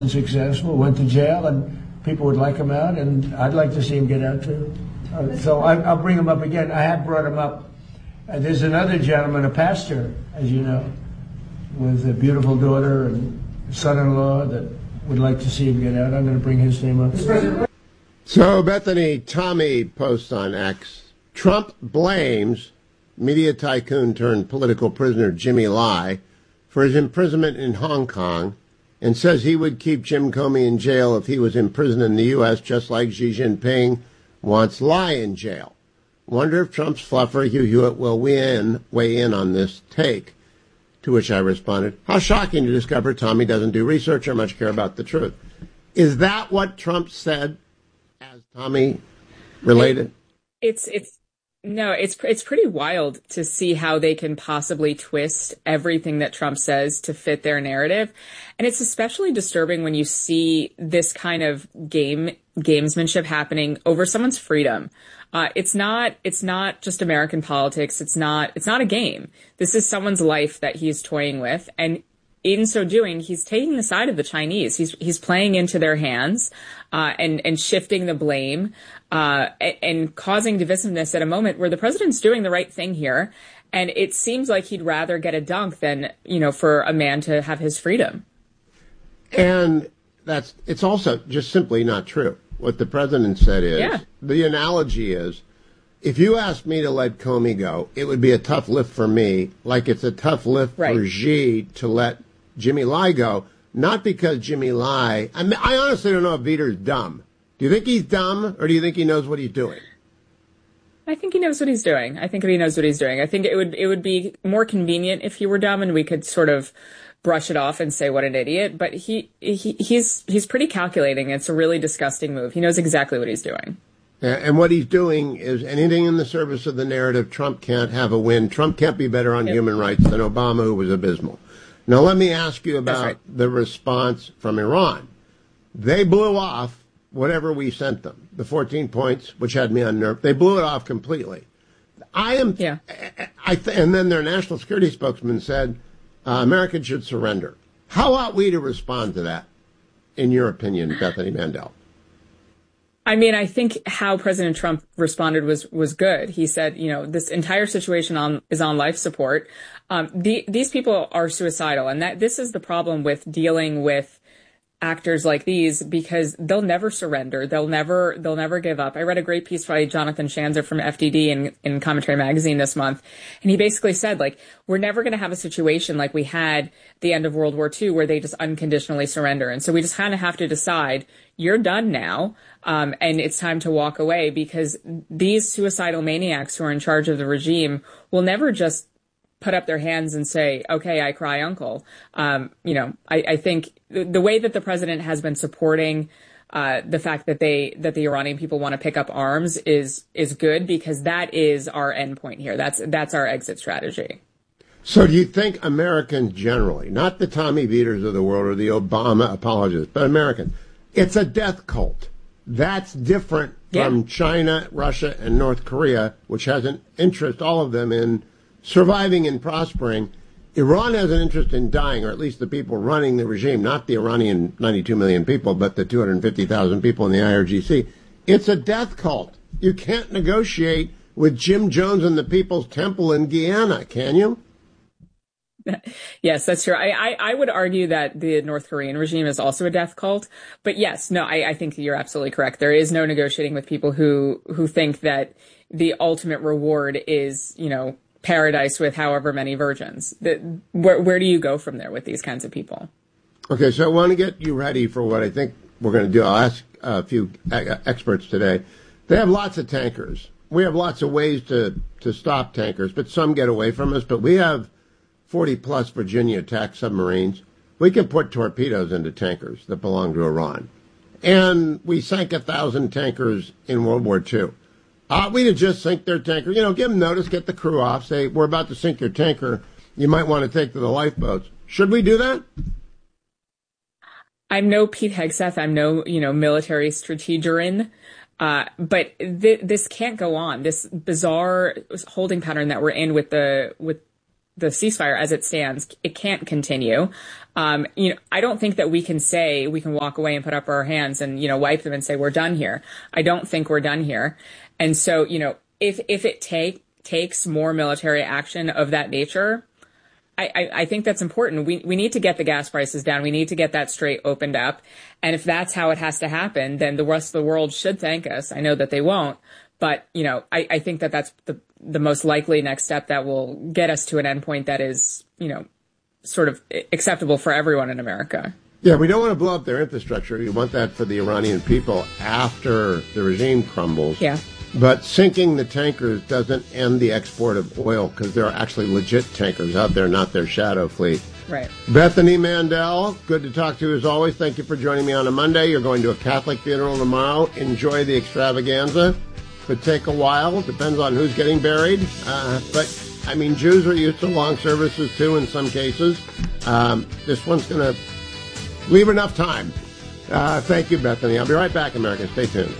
successful, went to jail, and people would like him out, and I'd like to see him get out too. So I'll bring him up again. I have brought him up. There's another gentleman, a pastor, as you know, with a beautiful daughter and son-in-law that would like to see him get out. I'm going to bring his name up. So Bethany, Tommy posts on X, Trump blames media tycoon turned political prisoner Jimmy Lai for his imprisonment in Hong Kong and says he would keep Jim Comey in jail if he was imprisoned in the U.S., just like Xi Jinping wants Lai in jail. Wonder if Trump's fluffer Hugh Hewitt will weigh in on this take. To which I responded, how shocking to discover Tommy doesn't do research or much care about the truth. Is that what Trump said as Tommy related? It's pretty wild to see how they can possibly twist everything that Trump says to fit their narrative. And it's especially disturbing when you see this kind of gamesmanship happening over someone's freedom. It's not just American politics. It's not a game. This is someone's life that he's toying with. And in so doing, he's taking the side of the Chinese. He's playing into their hands, and shifting the blame, and causing divisiveness at a moment where the president's doing the right thing here. And it seems like he'd rather get a dunk than, for a man to have his freedom. And it's also just simply not true. What the president said is, the analogy is, if you asked me to let Comey go, it would be a tough lift for me, like it's a tough lift for Xi to let Jimmy Lai go, not because Jimmy Lai, I honestly don't know if Viter's dumb. Do you think he's dumb, or do you think he knows what he's doing? I think he knows what he's doing. I think it would be more convenient if he were dumb and we could sort of brush it off and say what an idiot. But he's pretty calculating. It's a really disgusting move. He knows exactly what he's doing. And what he's doing is anything in the service of the narrative. Trump can't have a win. Trump can't be better on human rights than Obama, who was abysmal. Now, let me ask you about the response from Iran. They blew off whatever we sent them, the 14 points, which had me unnerved. They blew it off completely. And then their national security spokesman said, Americans should surrender. How ought we to respond to that, in your opinion, Bethany Mandel? I mean, I think how President Trump responded was good. He said, this entire situation is on life support. These people are suicidal, and this is the problem with dealing with actors like these, because they'll never surrender. They'll never give up. I read a great piece by Jonathan Schanzer from FDD in Commentary Magazine this month. And he basically said, we're never going to have a situation like we had the end of World War II where they just unconditionally surrender. And so we just kind of have to decide, you're done now. And it's time to walk away, because these suicidal maniacs who are in charge of the regime will never just put up their hands and say, okay, I cry uncle. I think the way that the president has been supporting the fact that the Iranian people want to pick up arms is good, because that is our end point here. That's our exit strategy. So do you think Americans generally, not the Tommy Viters of the world or the Obama apologists, but Americans, it's a death cult? That's different from China, Russia, and North Korea, which has an interest, all of them, in surviving and prospering. Iran has an interest in dying, or at least the people running the regime, not the Iranian 92 million people, but the 250,000 people in the IRGC. It's a death cult. You can't negotiate with Jim Jones and the People's Temple in Guyana, can you? Yes, that's true. I would argue that the North Korean regime is also a death cult. But yes, no, I think you're absolutely correct. There is no negotiating with people who think that the ultimate reward is, paradise with however many virgins. Where do you go from there with these kinds of people? Okay, so I want to get you ready for what I think we're going to do. I'll ask a few experts today. They have lots of tankers. We have lots of ways to stop tankers, but some get away from us. But we have 40-plus Virginia-attack submarines. We can put torpedoes into tankers that belong to Iran. And we sank 1,000 tankers in World War II. We could just sink their tanker. Give them notice, get the crew off, say, we're about to sink your tanker. You might want to take to the lifeboats. Should we do that? I'm no Pete Hegseth. I'm no, military strategerin. But this can't go on. This bizarre holding pattern that we're in with the ceasefire as it stands. It can't continue. I don't think that we can say we can walk away and put up our hands and, wipe them and say we're done here. I don't think we're done here. And so, if it takes more military action of that nature, I think that's important. We need to get the gas prices down. We need to get that strait opened up. And if that's how it has to happen, then the rest of the world should thank us. I know that they won't. But, I think that that's the most likely next step that will get us to an endpoint that is, sort of acceptable for everyone in America. Yeah, we don't want to blow up their infrastructure. We want that for the Iranian people after the regime crumbles. Yeah. But sinking the tankers doesn't end the export of oil because there are actually legit tankers out there, not their shadow fleet. Right. Bethany Mandel, good to talk to you as always. Thank you for joining me on a Monday. You're going to a Catholic funeral tomorrow. Enjoy the extravaganza. Could take a while. Depends on who's getting buried. But, Jews are used to long services, too, in some cases. This one's going to leave enough time. Thank you, Bethany. I'll be right back, America. Stay tuned.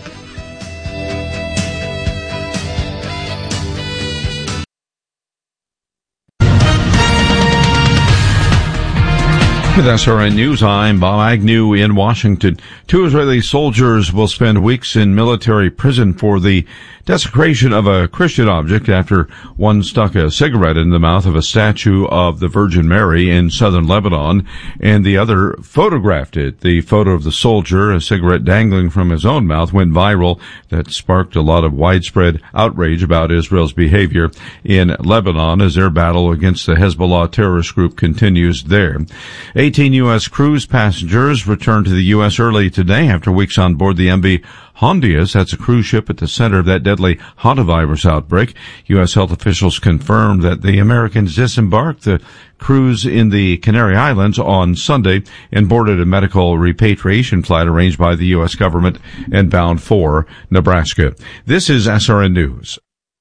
With SRN News, I'm Bob Agnew in Washington. 2 Israeli soldiers will spend weeks in military prison for the desecration of a Christian object after one stuck a cigarette in the mouth of a statue of the Virgin Mary in southern Lebanon, and the other photographed it. The photo of the soldier, a cigarette dangling from his own mouth, went viral. That sparked a lot of widespread outrage about Israel's behavior in Lebanon as their battle against the Hezbollah terrorist group continues there. 18 U.S. cruise passengers returned to the U.S. early today after weeks on board the MV Hondias. That's a cruise ship at the center of that deadly hantavirus outbreak. U.S. health officials confirmed that the Americans disembarked the cruise in the Canary Islands on Sunday and boarded a medical repatriation flight arranged by the U.S. government and bound for Nebraska. This is SRN News.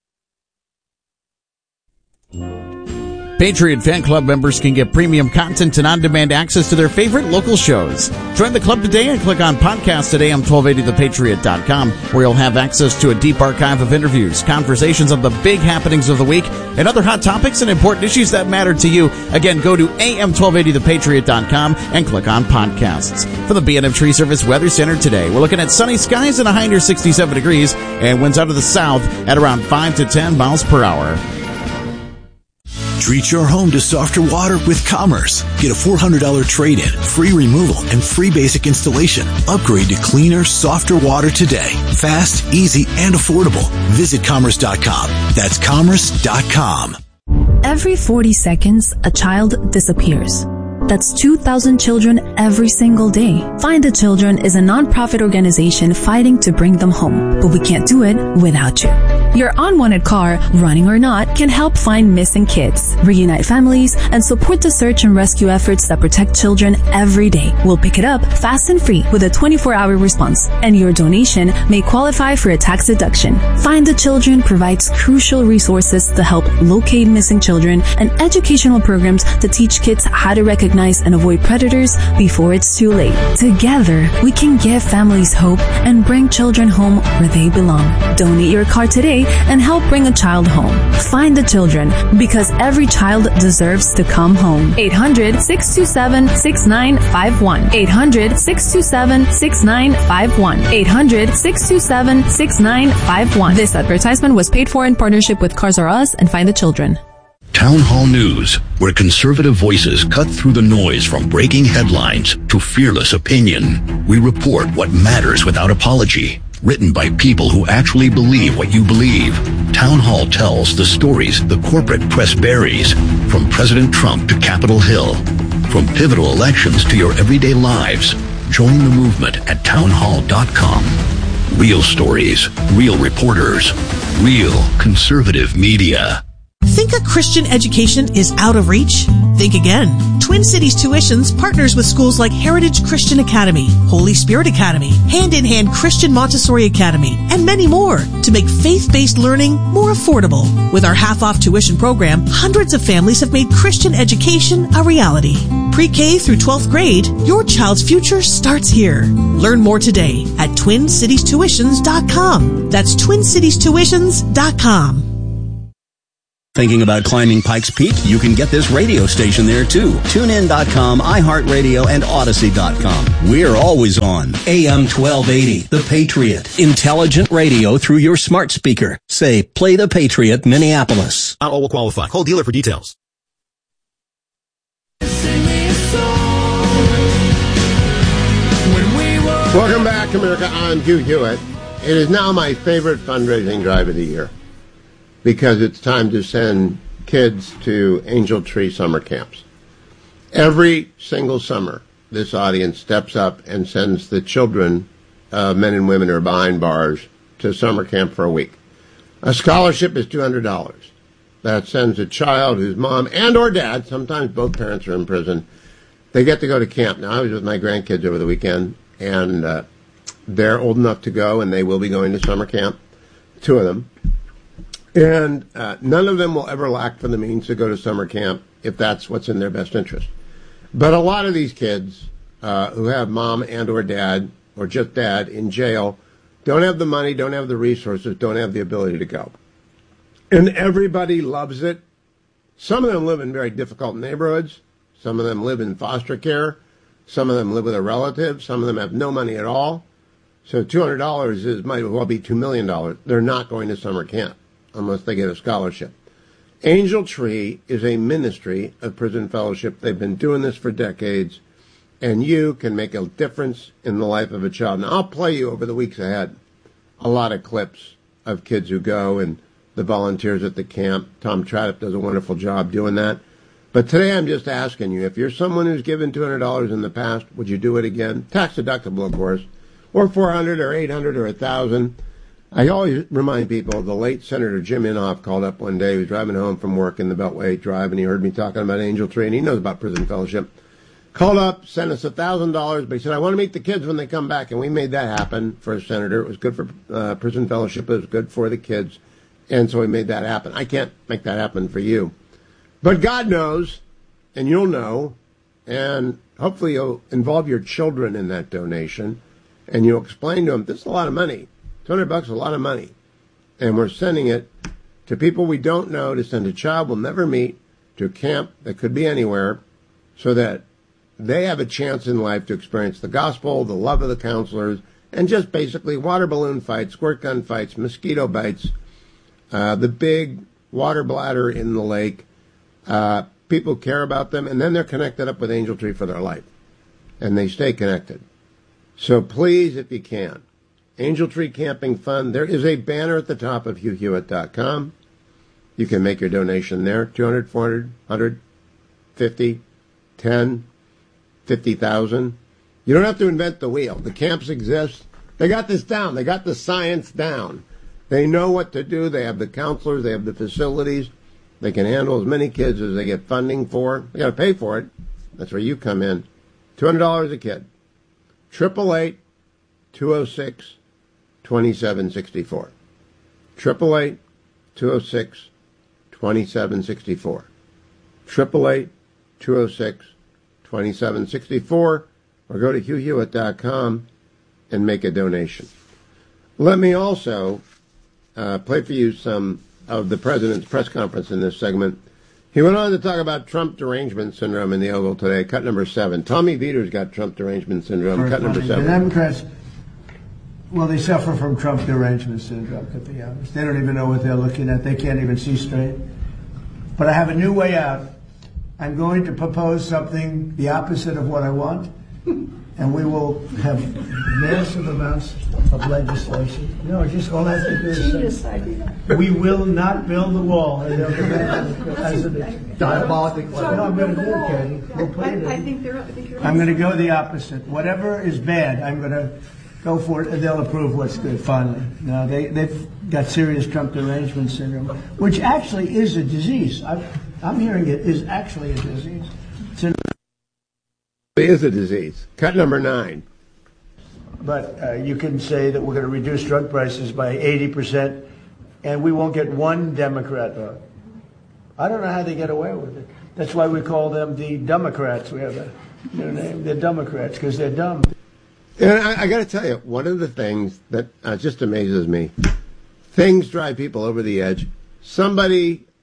Patriot Fan Club members can get premium content and on-demand access to their favorite local shows. Join the club today and click on podcast at am1280thepatriot.com, where you'll have access to a deep archive of interviews, conversations on the big happenings of the week, and other hot topics and important issues that matter to you. Again, go to am1280thepatriot.com and click on podcasts. From the B&M Tree Service Weather Center today, we're looking at sunny skies and a high near 67 degrees, and winds out of the south at around 5 to 10 miles per hour. Treat your home to softer water with Commerce. Get a $400 trade-in, free removal, and free basic installation. Upgrade to cleaner, softer water today. Fast, easy, and affordable. Visit Commerce.com. That's Commerce.com. Every 40 seconds, a child disappears. That's 2,000 children every single day. Find the Children is a nonprofit organization fighting to bring them home, but we can't do it without you. Your unwanted car, running or not, can help find missing kids, reunite families, and support the search and rescue efforts that protect children every day. We'll pick it up fast and free with a 24-hour response, and your donation may qualify for a tax deduction. Find the Children provides crucial resources to help locate missing children and educational programs to teach kids how to recognize and avoid predators before it's too late. Together, we can give families hope and bring children home where they belong. Donate your car today and help bring a child home. Find the Children, because every child deserves to come home. 800-627-6951. 800-627-6951. 800-627-6951. This advertisement was paid for in partnership with Cars R Us and Find the Children. Town Hall News, where conservative voices cut through the noise from breaking headlines to fearless opinion. We report what matters without apology. Written by people who actually believe what you believe. Town Hall tells the stories the corporate press buries, from President Trump to Capitol Hill, from pivotal elections to your everyday lives. Join the movement at townhall.com. Real stories, real reporters, real conservative media. Think a Christian education is out of reach? Think again. Twin Cities Tuitions partners with schools like Heritage Christian Academy, Holy Spirit Academy, Hand in Hand Christian Montessori Academy, and many more to make faith-based learning more affordable. With our half-off tuition program, hundreds of families have made Christian education a reality. Pre-K through 12th grade, your child's future starts here. Learn more today at TwinCitiesTuitions.com. That's TwinCitiesTuitions.com. Thinking about climbing Pikes Peak? You can get this radio station there too. TuneIn.com, iHeartRadio, and Odyssey.com. We're always on. AM 1280, The Patriot. Intelligent radio through your smart speaker. Say, play The Patriot, Minneapolis. Not all will qualify. Call dealer for details. Welcome back, America. I'm Hugh Hewitt. It is now my favorite fundraising drive of the year because it's time to send kids to Angel Tree summer camps. Every single summer, this audience steps up and sends the children, men and women who are behind bars, to summer camp for a week. A scholarship is $200. That sends a child whose mom and or dad, sometimes both parents are in prison, they get to go to camp. Now, I was with my grandkids over the weekend, and they're old enough to go, and they will be going to summer camp, 2 of them. And none of them will ever lack for the means to go to summer camp if that's what's in their best interest. But a lot of these kids who have mom and or dad, or just dad, in jail, don't have the money, don't have the resources, don't have the ability to go. And everybody loves it. Some of them live in very difficult neighborhoods. Some of them live in foster care. Some of them live with a relative. Some of them have no money at all. So $200 might as well be $2 million. They're not going to summer camp unless they get a scholarship. Angel Tree is a ministry of prison fellowship. They've been doing this for decades, and you can make a difference in the life of a child. Now, I'll play you over the weeks ahead a lot of clips of kids who go and the volunteers at the camp. Tom Tradipp does a wonderful job doing that. But today I'm just asking you, if you're someone who's given $200 in the past, would you do it again? Tax deductible, of course, or $400 or $800 or $1,000. I always remind people, the late Senator Jim Inhofe called up one day. He was driving home from work in the Beltway Drive, and he heard me talking about Angel Tree, and he knows about prison fellowship. Called up, sent us $1,000, but he said, I want to meet the kids when they come back, and we made that happen for a senator. It was good for prison fellowship. It was good for the kids, and so we made that happen. I can't make that happen for you. But God knows, and you'll know, and hopefully you'll involve your children in that donation, and you'll explain to them, this is a lot of money. $200 is a lot of money. And we're sending it to people we don't know, to send a child we'll never meet to a camp that could be anywhere, so that they have a chance in life to experience the gospel, the love of the counselors, and just basically water balloon fights, squirt gun fights, mosquito bites, the big water bladder in the lake. People care about them, and then they're connected up with Angel Tree for their life, and they stay connected. So please, if you can, Angel Tree Camping Fund, there is a banner at the top of HughHewitt.com. You can make your donation there, 200, 400, 100, 50, 10, 50,000. You don't have to invent the wheel. The camps exist. They got this down. They got the science down. They know what to do. They have the counselors. They have the facilities. They can handle as many kids as they get funding for. They got to pay for it. That's where you come in. $200 a kid. 888-206-2764. 888-206-2764. 888-206-2764. Or go to HughHewitt.com and make a donation. Let me also play for you some of the president's press conference in this segment. He went on to talk about Trump derangement syndrome in the Oval today, cut number 7. Tommy Vietor's got Trump derangement syndrome, cut number 7. The Democrats, well, they suffer from Trump derangement syndrome, to be honest. They don't even know what they're looking at. They can't even see straight. But I have a new way out. I'm going to propose something the opposite of what I want, and we will have massive amounts of legislation. No, just all I have to do is say, we will not build the wall. And they'll come back as it is. Diabolical. No, I'm going to do it, Katie. We'll put it in. I think you're I'm going to go the opposite. Whatever is bad, I'm going to go for it, and they'll approve what's good, finally. No, they've got serious Trump derangement syndrome, which actually is a disease. I'm hearing it is actually a disease. It is a disease. Cut number 9. But you can say that we're going to reduce drug prices by 80%, and we won't get one Democrat vote. I don't know how they get away with it. That's why we call them the Democrats. We have a new name. They're Democrats because they're dumb. And I got to tell you, one of the things that just amazes me, things drive people over the edge. Somebody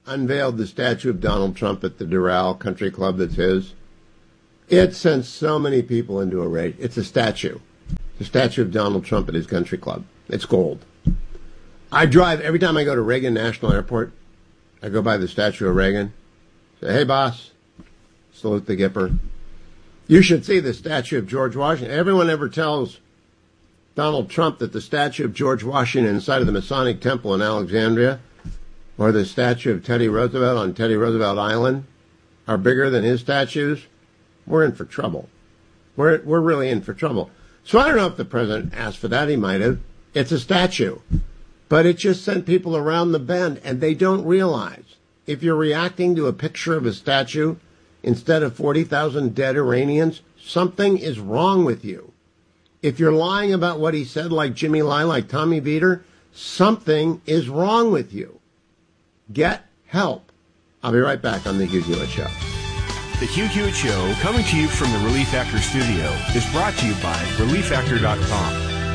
unveiled the statue of Donald Trump at the Doral Country Club that's his. It sent so many people into a rage. It's a statue. The statue of Donald Trump at his country club. It's gold. I drive, every time I go to Reagan National Airport, I go by the statue of Reagan. Say, hey, boss. Salute the Gipper. You should see the statue of George Washington. Everyone ever tells Donald Trump that the statue of George Washington inside of the Masonic Temple in Alexandria or the statue of Teddy Roosevelt on Teddy Roosevelt Island are bigger than his statues. We're in for trouble. We're really in for trouble. So I don't know if the president asked for that. He might have. It's a statue. But it just sent people around the bend, and they don't realize if you're reacting to a picture of a statue instead of 40,000 dead Iranians, something is wrong with you. If you're lying about what he said like Jimmy Lai, like Tommy Vietor, something is wrong with you. Get help. I'll be right back on The Hugh Hewitt Show. The Hugh Hewitt Show, coming to you from the Relief Factor studio, is brought to you by ReliefFactor.com.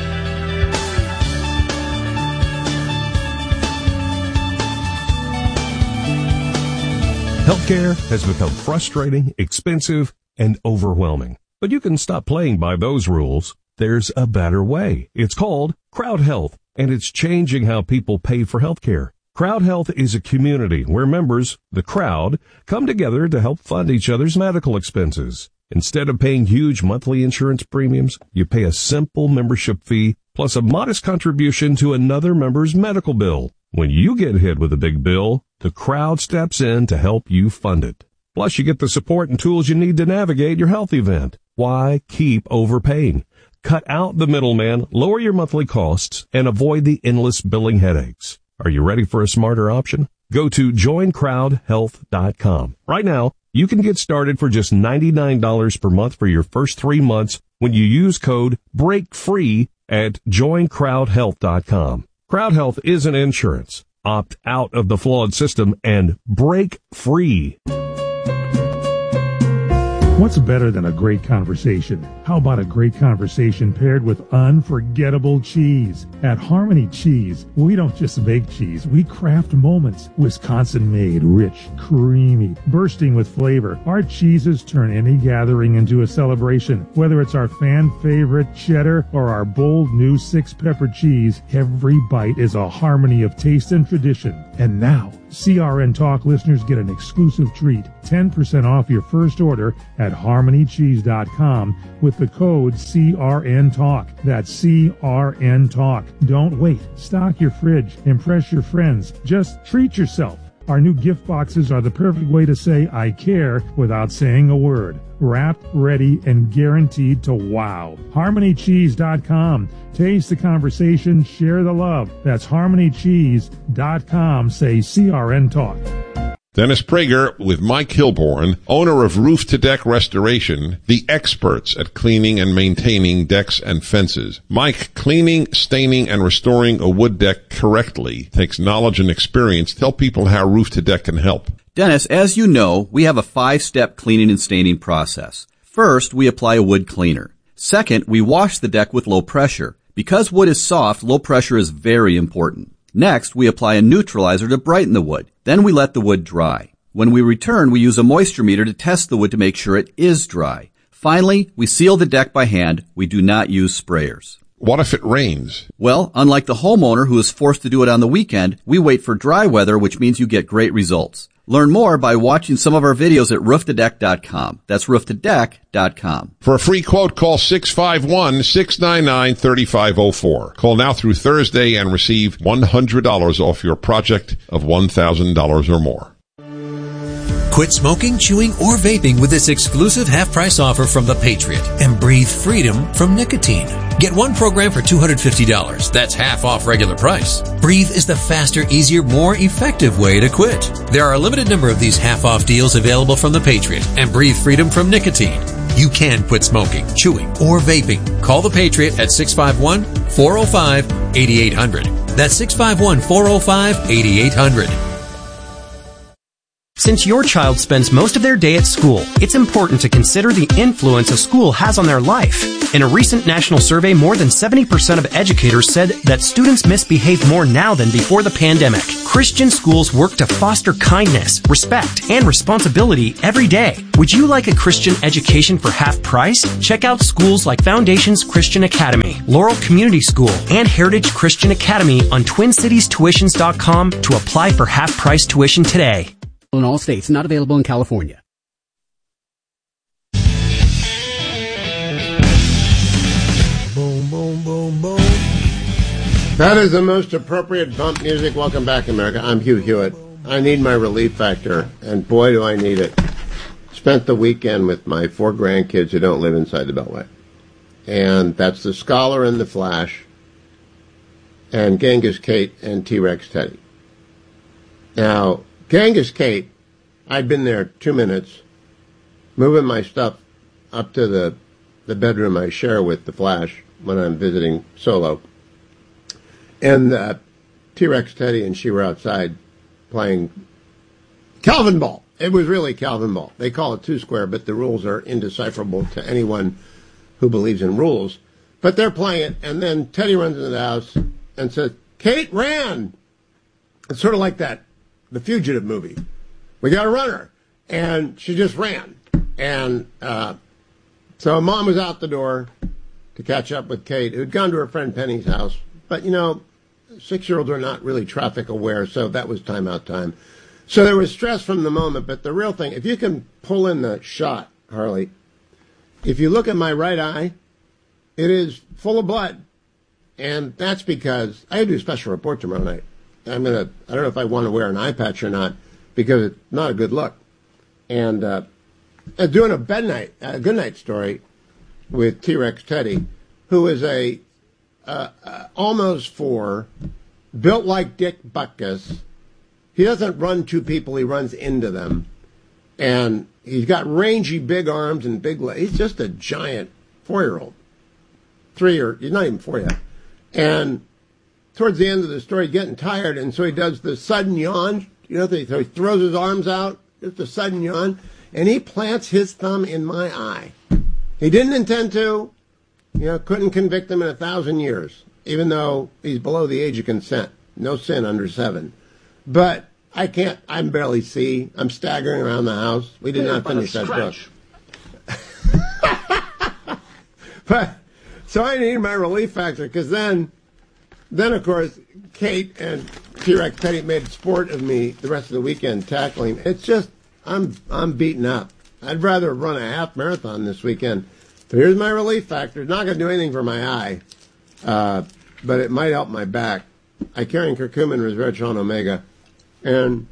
Healthcare has become frustrating, expensive, and overwhelming. But you can stop playing by those rules. There's a better way. It's called Crowd Health, and it's changing how people pay for healthcare. Crowd Health is a community where members, the crowd, come together to help fund each other's medical expenses. Instead of paying huge monthly insurance premiums, you pay a simple membership fee plus a modest contribution to another member's medical bill. When you get hit with a big bill, the crowd steps in to help you fund it. Plus, you get the support and tools you need to navigate your health event. Why keep overpaying? Cut out the middleman, lower your monthly costs, and avoid the endless billing headaches. Are you ready for a smarter option? Go to joincrowdhealth.com. Right now, you can get started for just $99 per month for your first 3 months when you use code BREAKFREE at joincrowdhealth.com. Crowd Health isn't insurance. Opt out of the flawed system and break free. What's better than a great conversation? How about a great conversation paired with unforgettable cheese? At Harmony Cheese, we don't just make cheese, we craft moments. Wisconsin-made, rich, creamy, bursting with flavor. Our cheeses turn any gathering into a celebration. Whether it's our fan-favorite cheddar or our bold new 6-pepper cheese, every bite is a harmony of taste and tradition. And now, CRN Talk listeners get an exclusive treat, 10% off your first order at harmonycheese.com with the code CRN Talk. That's CRN Talk. Don't wait. Stock your fridge. Impress your friends. Just treat yourself. Our new gift boxes are the perfect way to say I care without saying a word. Wrapped, ready, and guaranteed to wow. HarmonyCheese.com. Taste the conversation, share the love. That's HarmonyCheese.com. Say CRN Talk. Dennis Prager with Mike Hilborn, owner of Roof to Deck Restoration, the experts at cleaning and maintaining decks and fences. Mike, cleaning, staining, and restoring a wood deck correctly takes knowledge and experience. Tell people how Roof to Deck can help. Dennis, as you know, we have a 5-step cleaning and staining process. First, we apply a wood cleaner. Second, we wash the deck with low pressure. Because wood is soft, low pressure is very important. Next, we apply a neutralizer to brighten the wood. Then we let the wood dry. When we return, we use a moisture meter to test the wood to make sure it is dry. Finally, we seal the deck by hand. We do not use sprayers. What if it rains? Well, unlike the homeowner who is forced to do it on the weekend, we wait for dry weather, which means you get great results. Learn more by watching some of our videos at rooftodeck.com. That's rooftodeck.com. For a free quote, call 651-699-3504. Call now through Thursday and receive $100 off your project of $1,000 or more. Quit smoking, chewing, or vaping with this exclusive half-price offer from The Patriot and breathe freedom from nicotine. Get one program for $250. That's half off regular price. Breathe is the faster, easier, more effective way to quit. There are a limited number of these half-off deals available from The Patriot and breathe freedom from nicotine. You can quit smoking, chewing, or vaping. Call The Patriot at 651-405-8800. That's 651-405-8800. Since your child spends most of their day at school, it's important to consider the influence a school has on their life. In a recent national survey, more than 70% of educators said that students misbehave more now than before the pandemic. Christian schools work to foster kindness, respect, and responsibility every day. Would you like a Christian education for half price? Check out schools like Foundations Christian Academy, Laurel Community School, and Heritage Christian Academy on TwinCitiesTuitions.com to apply for half-price tuition today. In all states, not available in California. Boom, boom, boom, boom. That is the most appropriate bump music. Welcome back, America. I'm Hugh Hewitt. I need my relief factor, and boy, do I need it. Spent the weekend with my 4 grandkids who don't live inside the Beltway. And that's the Scholar and the Flash, and Genghis Kate and T-Rex Teddy. Now, Genghis Kate, I'd been there 2 minutes, moving my stuff up to the bedroom I share with the Flash when I'm visiting solo. And T-Rex Teddy and she were outside playing Calvin Ball. It was really Calvin Ball. They call it 2-square, but the rules are indecipherable to anyone who believes in rules. But they're playing it, and then Teddy runs into the house and says, "Kate ran!" It's sort of like that The Fugitive movie. We got a runner. And she just ran. And so Mom was out the door to catch up with Kate, who'd gone to her friend Penny's house. But, 6-year-olds are not really traffic aware, so that was timeout time. So there was stress from the moment, but the real thing, if you can pull in the shot, Harley, if you look at my right eye, it is full of blood. And that's because I had to do a special report tomorrow night. I don't know if I want to wear an eye patch or not, because it's not a good look. And doing a good night story with T-Rex Teddy, who is a almost 4, built like Dick Butkus. He doesn't run to people, he runs into them. And he's got rangy big arms and big legs. He's just a giant 4-year-old. He's not even 4 yet. And towards the end of the story, getting tired, and so he does the sudden yawn. So he throws his arms out, just a sudden yawn, and he plants his thumb in my eye. He didn't intend to. Couldn't convict him in 1,000 years, even though he's below the age of consent. No sin under 7. But I barely see. I'm staggering around the house. We did not finish that book. But, so I need my relief factor, because then, of course, Kate and T-Rex Teddy made sport of me the rest of the weekend tackling. It's just, I'm beaten up. I'd rather run a half marathon this weekend. So here's my relief factor. It's not going to do anything for my eye, but it might help my back. I carry curcumin, resveratrol, omega, and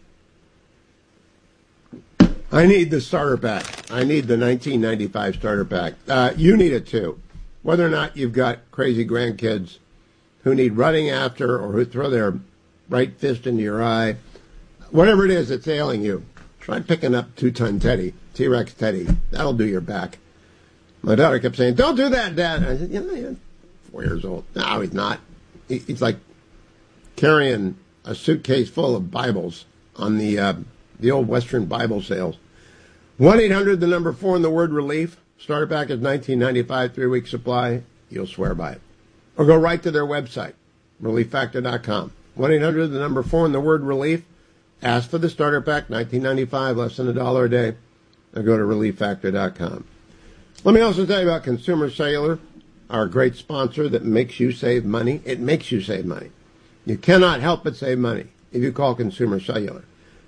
I need the starter pack. I need the 1995 starter pack. You need it too. Whether or not you've got crazy grandkids who need running after or who throw their right fist into your eye, whatever it is that's ailing you, try picking up 2-ton Teddy, T-Rex Teddy. That'll do your back. My daughter kept saying, "Don't do that, Dad." I said, "You're 4 years old." No, he's not. He's like carrying a suitcase full of Bibles on the old Western Bible sales. 1-800, the number 4 and the word relief. Starter pack is $19.95, 3-week supply. You'll swear by it. Or go right to their website, relieffactor.com. 1-800, the number 4 and the word relief. Ask for the starter pack, $19.95, less than $1 a day. Or go to relieffactor.com. Let me also tell you about Consumer Cellular, our great sponsor that makes you save money. It makes you save money. You cannot help but save money if you call Consumer Cellular.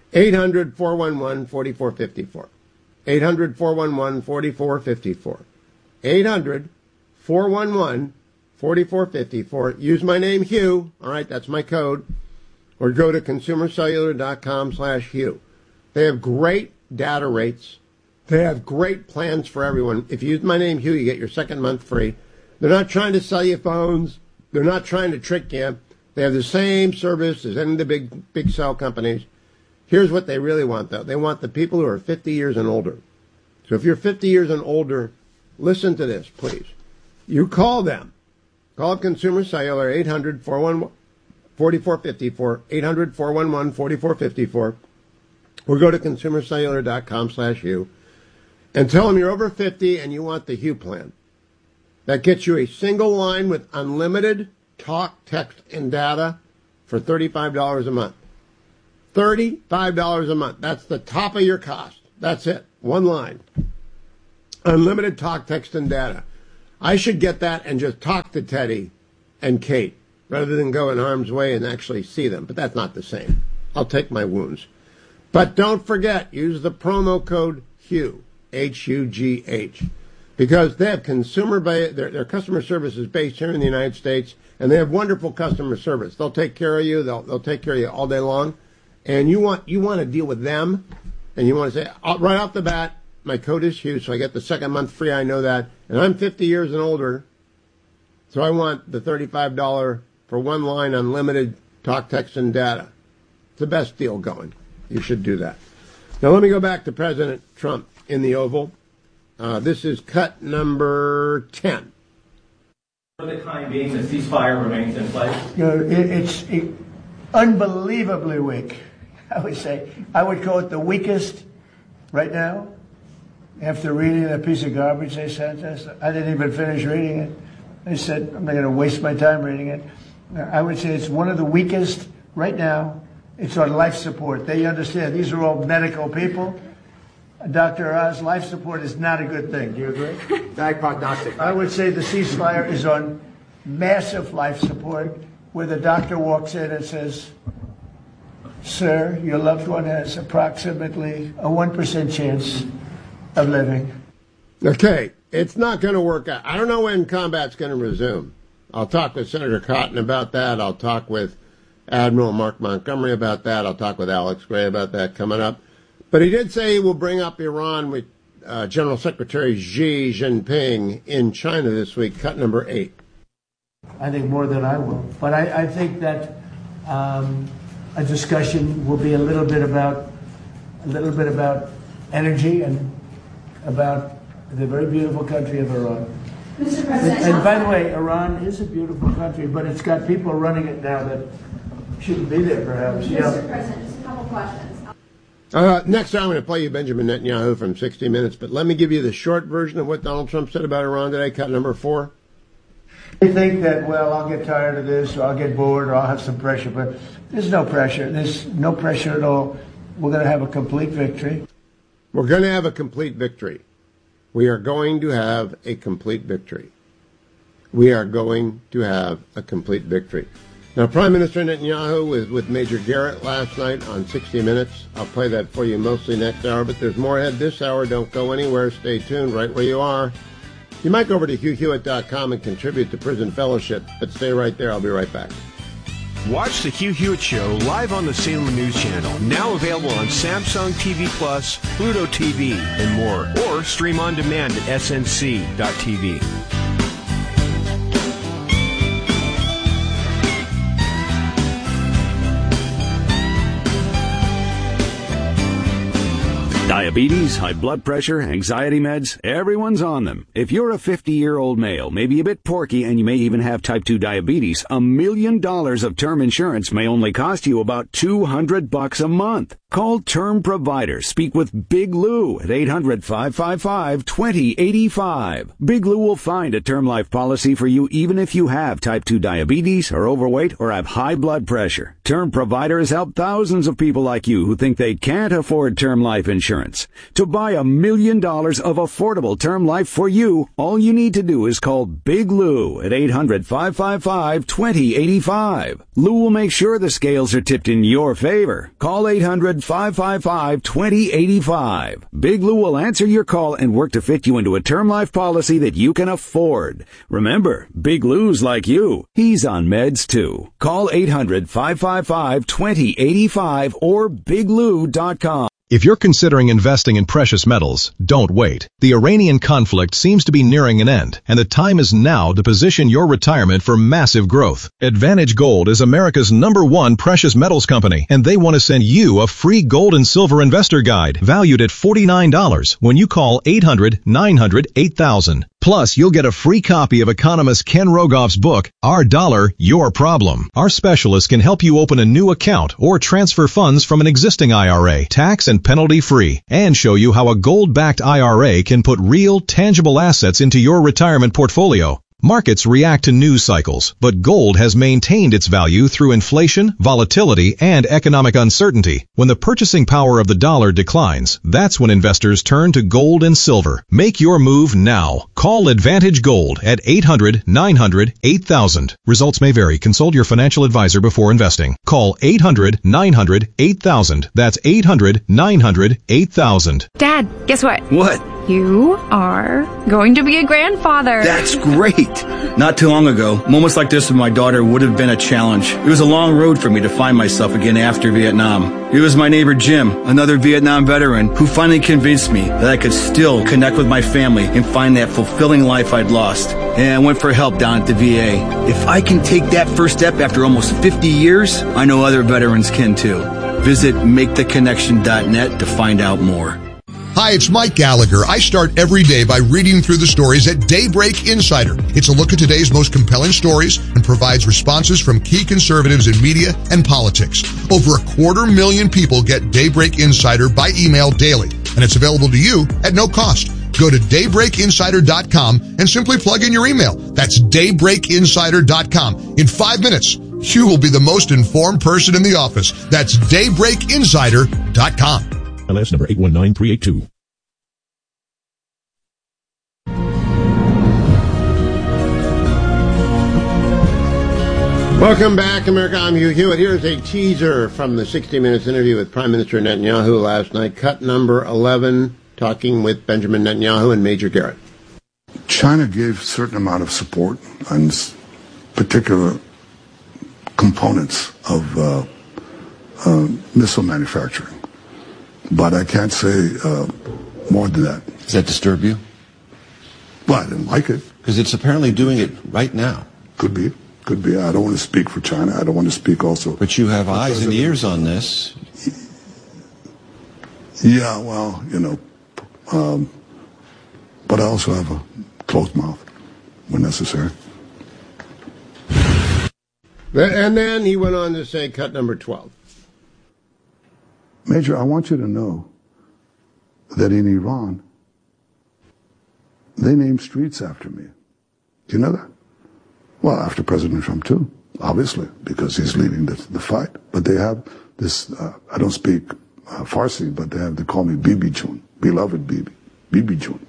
800-411-4454. 800-411-4454. 800-411-4454. Use my name, Hugh. All right, that's my code. Or go to consumercellular.com/Hugh. They have great data rates. They have great plans for everyone. If you use my name, Hugh, you get your second month free. They're not trying to sell you phones. They're not trying to trick you. They have the same service as any of the big cell companies. Here's what they really want, though. They want the people who are 50 years and older. So if you're 50 years and older, listen to this, please. You call them. Call up Consumer Cellular, 800-411-4454, 800-411-4454. or go to consumercellular.com/Hugh and tell them you're over 50 and you want the Hugh plan. That gets you a single line with unlimited talk, text, and data for $35 a month. $35 a month. That's the top of your cost. That's it. One line. Unlimited talk, text, and data. I should get that and just talk to Teddy and Kate rather than go in harm's way and actually see them. But that's not the same. I'll take my wounds. But don't forget, use the promo code HUGH, H-U-G-H, because they have their customer service is based here in the United States, and they have wonderful customer service. They'll take care of you. They'll take care of you all day long. And you want to deal with them, and you want to say, right off the bat, my code is Hugh, so I get the second month free, I know that. And I'm 50 years and older, so I want the $35 for one line unlimited talk, text, and data. It's the best deal going. You should do that. Now let me go back to President Trump in the Oval. This is cut number 10. For the time being, the ceasefire remains in place? It's unbelievably weak, I would say. I would call it the weakest right now. After reading that piece of garbage they sent us, I didn't even finish reading it. They said, I'm not going to waste my time reading it. I would say it's one of the weakest right now. It's on life support. They understand. These are all medical people. Dr. Oz, life support is not a good thing. Do you agree? Bad prognostic. I would say the ceasefire is on massive life support, where the doctor walks in and says, sir, your loved one has approximately a 1% chance of living. Okay, it's not going to work out. I don't know when combat's going to resume. I'll talk with Senator Cotton about that. I'll talk with Admiral Mark Montgomery about that. I'll talk with Alex Gray about that coming up. But he did say he will bring up Iran with General Secretary Xi Jinping in China this week, cut number 8. I think more than I will. But I think that a discussion will be a little bit about energy and about the very beautiful country of Iran. Mr. President, and by the way, Iran is a beautiful country, but it's got people running it now that shouldn't be there, perhaps. Mr. President, just a couple questions. Next, I'm going to play you Benjamin Netanyahu from 60 Minutes, but let me give you the short version of what Donald Trump said about Iran today, cut number 4. They think that, well, I'll get tired of this, or I'll get bored, or I'll have some pressure, but there's no pressure. There's no pressure at all. We're going to have a complete victory. We're going to have a complete victory. We are going to have a complete victory. We are going to have a complete victory. Now, Prime Minister Netanyahu was with Major Garrett last night on 60 Minutes. I'll play that for you mostly next hour, but there's more ahead this hour. Don't go anywhere. Stay tuned right where you are. You might go over to HughHewitt.com and contribute to Prison Fellowship, but stay right there. I'll be right back. Watch the Hugh Hewitt Show live on the Salem News Channel, now available on Samsung TV Plus, Pluto TV, and more, or stream on demand at snc.tv. Diabetes, high blood pressure, anxiety meds, everyone's on them. If you're a 50-year-old male, maybe a bit porky, and you may even have type 2 diabetes, $1 million of term insurance may only cost you about $200 a month. Call Term Provider. Speak with Big Lou at 800-555-2085. Big Lou will find a term life policy for you even if you have type 2 diabetes, are overweight, or have high blood pressure. Term Provider has helped thousands of people like you who think they can't afford term life insurance. To buy $1 million of affordable term life for you, all you need to do is call Big Lou at 800-555-2085. Lou will make sure the scales are tipped in your favor. Call 800-555-2085. Big Lou will answer your call and work to fit you into a term life policy that you can afford. Remember, Big Lou's like you. He's on meds too. Call 800-555-2085 or biglou.com. If you're considering investing in precious metals, don't wait. The Iranian conflict seems to be nearing an end, and the time is now to position your retirement for massive growth. Advantage Gold is America's #1 precious metals company, and they want to send you a free gold and silver investor guide valued at $49 when you call 800-900-8000. Plus, you'll get a free copy of economist Ken Rogoff's book, Our Dollar, Your Problem. Our specialists can help you open a new account or transfer funds from an existing IRA, tax and penalty free, and show you how a gold-backed IRA can put real, tangible assets into your retirement portfolio. Markets react to news cycles, but gold has maintained its value through inflation, volatility, and economic uncertainty. When the purchasing power of the dollar declines, that's when investors turn to gold and silver. Make your move now. Call Advantage Gold at 800-900-8000. Results may vary. Consult your financial advisor before investing. Call 800-900-8000. That's 800-900-8000. Dad, guess what? What? You are going to be a grandfather. That's great. Not too long ago, moments like this with my daughter would have been a challenge. It was a long road for me to find myself again after Vietnam. It was my neighbor Jim, another Vietnam veteran, who finally convinced me that I could still connect with my family and find that fulfilling life I'd lost. And I went for help down at the VA. If I can take that first step after almost 50 years, I know other veterans can too. Visit MakeTheConnection.net to find out more. Hi, it's Mike Gallagher. I start every day by reading through the stories at Daybreak Insider. It's a look at today's most compelling stories and provides responses from key conservatives in media and politics. Over 250,000 people get Daybreak Insider by email daily, and it's available to you at no cost. Go to daybreakinsider.com and simply plug in your email. That's daybreakinsider.com. In 5 minutes, you will be the most informed person in the office. That's daybreakinsider.com. LS number 819382. Welcome back, America. I'm Hugh Hewitt. Here's a teaser from the 60 Minutes interview with Prime Minister Netanyahu last night. Cut number 11, talking with Benjamin Netanyahu and Major Garrett. China gave a certain amount of support on particular components of missile manufacturing. But I can't say more than that. Does that disturb you? Well, I didn't like it. Because it's apparently doing it right now. Could be. Could be. I don't want to speak for China. I don't want to speak also. But you have eyes and ears on this. Yeah, well, but I also have a closed mouth when necessary. And then he went on to say, cut number 12. Major, I want you to know that in Iran, they name streets after me. Do you know that? Well, after President Trump, too, obviously, because he's leading the fight. But they have this, I don't speak Farsi, but they call me Bibi Chun, beloved Bibi, Bibi Chun.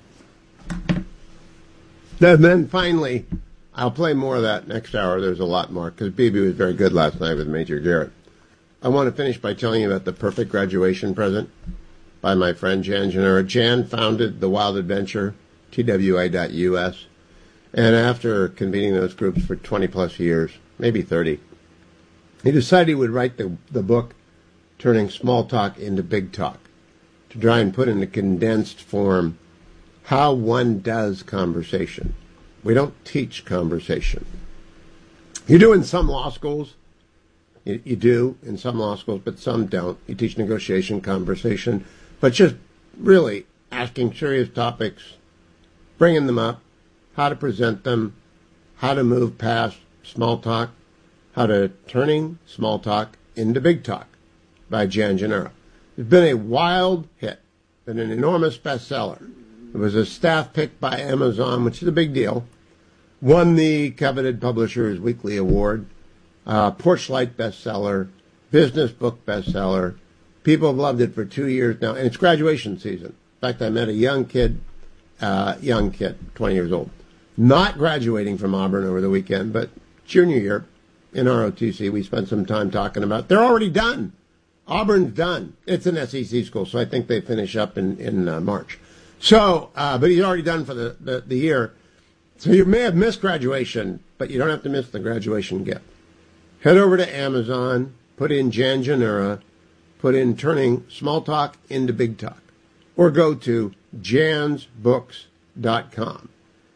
And then finally, I'll play more of that next hour. There's a lot more, because Bibi was very good last night with Major Garrett. I want to finish by telling you about the perfect graduation present by my friend Jan Gennaro. Jan founded The Wild Adventure, TWA.US, and after convening those groups for 20-plus years, maybe 30, he decided he would write the book, Turning Small Talk into Big Talk, to try and put in a condensed form how one does conversation. We don't teach conversation. You do in some law schools. You do in some law schools, but some don't. You teach negotiation, conversation, but just really asking serious topics, bringing them up, how to present them, how to move past small talk, how to turning small talk into big talk by Jan Gennaro. It's been a wild hit, been an enormous bestseller. It was a staff pick by Amazon, which is a big deal. Won the coveted Publishers Weekly Award. Porchlight bestseller, business book bestseller. People have loved it for 2 years now, and it's graduation season. In fact, I met a young kid, 20 years old, not graduating from Auburn over the weekend, but junior year in ROTC. We spent some time talking about. They're already done. Auburn's done. It's an SEC school, so I think they finish up in March. So, but he's already done for the year. So you may have missed graduation, but you don't have to miss the graduation gift. Head over to Amazon, put in Jan Gennaro, put in Turning Small Talk into Big Talk, or go to jansbooks.com,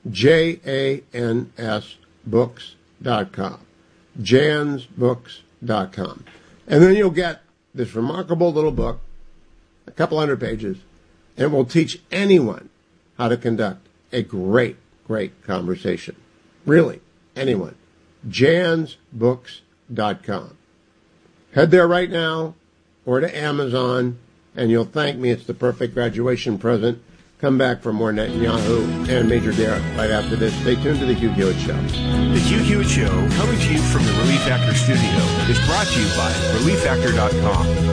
jansbooks.com, jansbooks.com. And then you'll get this remarkable little book, a couple hundred pages, and it will teach anyone how to conduct a great great conversation. Really, anyone. jansbooks.com. Head there right now or to Amazon, and you'll thank me. It's the perfect graduation present. Come back for more Netanyahu and Major Derek right after this. Stay tuned to The Hugh Hewitt Show. The Hugh Hewitt Show, coming to you from the Relief Factor studio, is brought to you by ReliefFactor.com.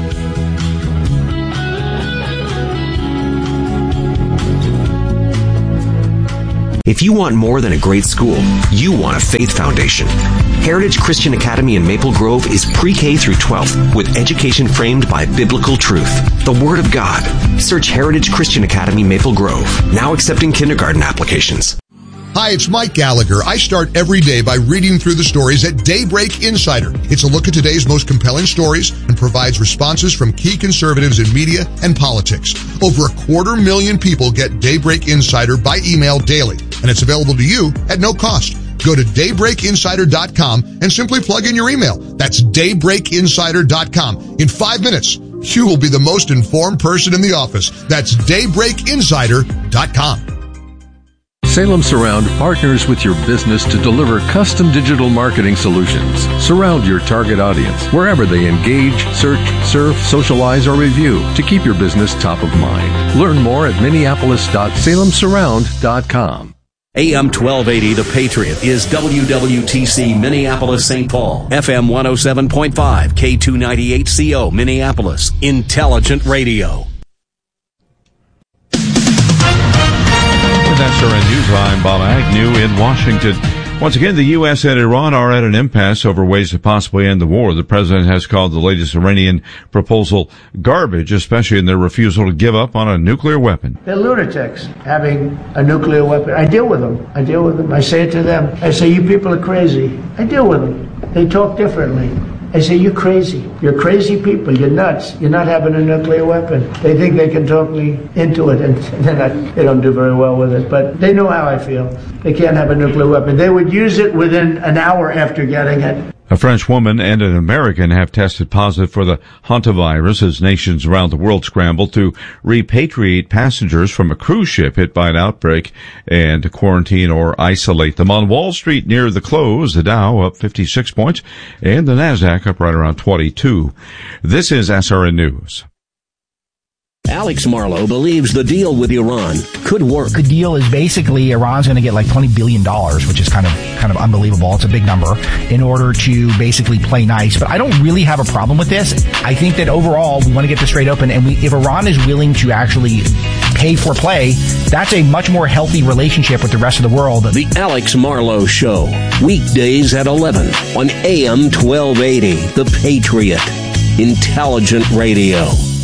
If you want more than a great school, you want a faith foundation. Heritage Christian Academy in Maple Grove is pre-K through 12th with education framed by biblical truth, the Word of God. Search Heritage Christian Academy Maple Grove, now accepting kindergarten applications. Hi, it's Mike Gallagher. I start every day by reading through the stories at Daybreak Insider. It's a look at today's most compelling stories and provides responses from key conservatives in media and politics. Over 250,000 people get Daybreak Insider by email daily, and it's available to you at no cost. Go to daybreakinsider.com and simply plug in your email. That's daybreakinsider.com. In 5 minutes, you will be the most informed person in the office. That's daybreakinsider.com. Salem Surround partners with your business to deliver custom digital marketing solutions. Surround your target audience wherever they engage, search, surf, socialize, or review to keep your business top of mind. Learn more at minneapolis.salemsurround.com. AM 1280 The Patriot is WWTC Minneapolis St. Paul, FM 107.5, K298CO Minneapolis, Intelligent Radio. That's our news. I'm Bob Agnew in Washington. Once again, the U.S. and Iran are at an impasse over ways to possibly end the war. The president has called the latest Iranian proposal garbage, especially in their refusal to give up on a nuclear weapon. They're lunatics having a nuclear weapon. I deal with them. I say it to them. I say, you people are crazy. I deal with them. They talk differently. I say, you're crazy. You're crazy people. You're nuts. You're not having a nuclear weapon. They think they can talk me into it, and they don't do very well with it. But they know how I feel. They can't have a nuclear weapon. They would use it within an hour after getting it. A French woman and an American have tested positive for the hantavirus as nations around the world scramble to repatriate passengers from a cruise ship hit by an outbreak and to quarantine or isolate them. On Wall Street near the close, the Dow up 56 points and the Nasdaq up right around 22. This is SRN News. Alex Marlow believes the deal with Iran could work. The deal is basically Iran's going to get like $20 billion, which is kind of unbelievable. It's a big number in order to basically play nice. But I don't really have a problem with this. I think that overall we want to get this straight open. And if Iran is willing to actually pay for play, that's a much more healthy relationship with the rest of the world. The Alex Marlow Show, weekdays at 11 on AM 1280, The Patriot, Intelligent Radio.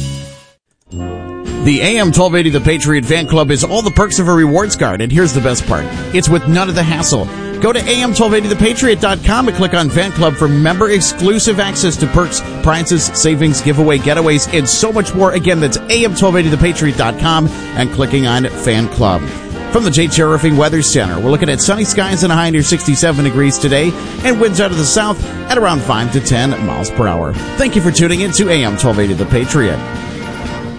The AM 1280 The Patriot Fan Club is all the perks of a rewards card, and here's the best part. It's with none of the hassle. Go to am1280thepatriot.com and click on Fan Club for member-exclusive access to perks, prizes, savings, giveaway, getaways, and so much more. Again, that's am1280thepatriot.com and clicking on Fan Club. From the J. Chair Roofing Weather Center, we're looking at sunny skies and a high near 67 degrees today, and winds out of the south at around 5 to 10 miles per hour. Thank you for tuning in to AM 1280 The Patriot.